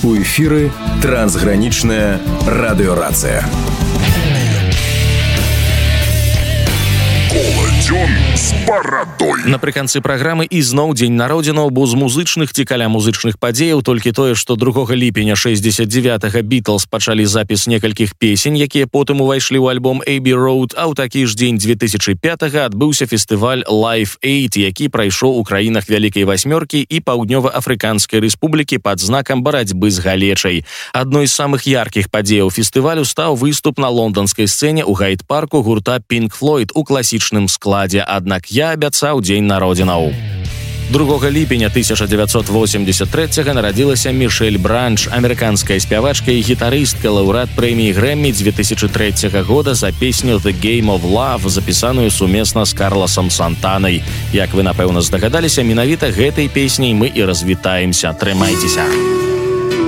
У эфіры трансгранічная радыёрацыя. З барадой. Напрыканцы праграмы ізноў дзень народзінаў, бо з музычных ці каля музычных падзеяў толькі тое, што 2 ліпеня 69-га Beatles пачалі запіс некалькіх песень, якія потым увайшлі ў альбом Abbey Road, а ў такі ж дзень 2005-га адбыўся фестываль Live Aid, які прайшоў у краінах Вялікай Васьмёркі і Паўднёва-Афрыканскай Рэспублікі пад знакам барацьбы з галечай. Адной з самых яркіх падзеяў фестывалю стаў выступ на лонданскай сцэне ў Гайд-парку гурта Pink Floyd у класічным складзе, аднак я абяцаў дзень народзінаў. 2 ліпеня 1983-га нарадзілася Мішэль Бранч, амерыканская спявачка і гітарыстка, лаўрэат прэміі Грэммі 2003 года за песню «The Game of Love», запісаную сумесна з Карласам Сантанай. Як вы, напэўна, здагадаліся, менавіта гэтай песняй мы і развітаемся. Трымайцеся!